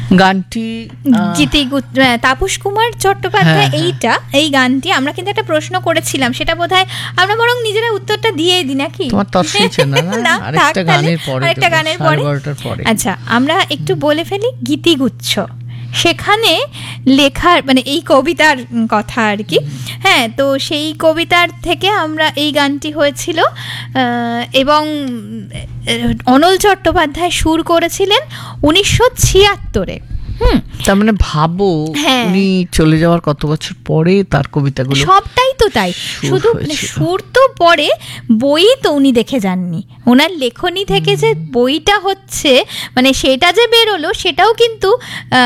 গানটি তাপস কুমার চট্টোপাধ্যায়। এই গানটি আমরা কিন্তু একটা প্রশ্ন করেছিলাম, সেটা বোধহয় আমরা বরং নিজেরা উত্তরটা দিয়ে দিই নাকি? তোমার তর্সইছে না, আরেকটা গানের পরে। আচ্ছা, আমরা একটু বলে ফেলি গীতিগুচ্ছ। সেখানে লেখার মানে এই কবিতার কথা আর কি। হ্যাঁ, তো সেই কবিতার থেকে আমরা এই গানটি হয়েছিল এবং অনল চট্টোপাধ্যায় সুর করেছিলেন 1976-এ। তার মানে ভাবো উনি চলে যাওয়ার কত বছর পরে তার কবিতাগুলো সবটাই তো তাই, শুধু সুর তো পরে, বই তো উনি দেখে যাননি। ওনার লেখনী থেকে যে বইটা হচ্ছে মানে সেটা যে বেরোলো সেটাও কিন্তু